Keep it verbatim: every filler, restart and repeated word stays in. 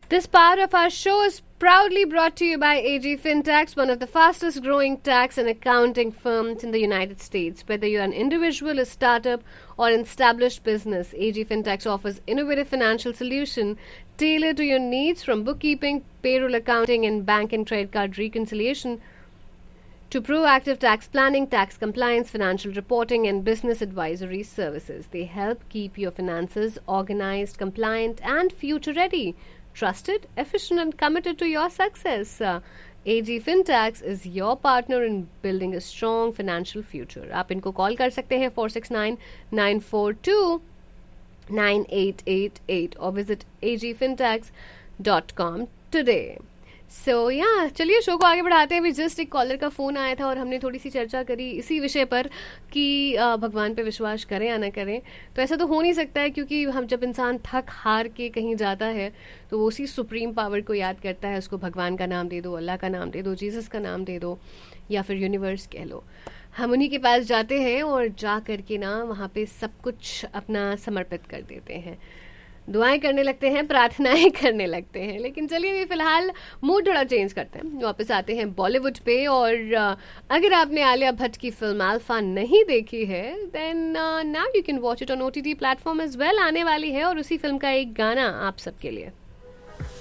This part of our show is proudly brought to you by A G Fintechs, one of the fastest growing tax and accounting firms in the United States. Whether you're an individual, a startup, or an established business, A G Fintechs offers innovative financial solutions tailored to your needs, from bookkeeping, payroll accounting, and bank and credit card reconciliation to proactive tax planning, tax compliance, financial reporting, and business advisory services. They help keep your finances organized, compliant, and future ready. Trusted, efficient, and committed to your success. Uh, A G Fintechs is your partner in building a strong financial future. आप इनको call कर सकते हैं four six nine nine four two nine eight eight eight or visit a g fintechs dot com today. So so, या yeah, चलिए show को आगे बढ़ाते हैं. अभी जस्ट एक कॉलर का फ़ोन आया था और हमने थोड़ी सी चर्चा करी इसी विषय पर कि आ, भगवान पे विश्वास करें या ना करें. तो ऐसा तो हो नहीं सकता है, क्योंकि हम जब इंसान थक हार के कहीं जाता है तो वो उसी सुप्रीम पावर को याद करता है. उसको भगवान का नाम दे दो, अल्लाह का नाम दे दो, जीसस का नाम दे दो, या फिर यूनिवर्स कह लो. हम उन्हीं के पास जाते हैं और जा करके ना वहाँ पे सब कुछ अपना समर्पित कर देते हैं, दुआएं करने लगते हैं, प्रार्थनाएं करने लगते हैं. लेकिन चलिए अभी फिलहाल मूड थोड़ा चेंज करते हैं, वापस आते हैं बॉलीवुड पे. और अगर आपने आलिया भट्ट की फिल्म अल्फा नहीं देखी है, then now you can watch it on OTT platform as well. आने वाली है और उसी फिल्म का एक गाना आप सबके लिए.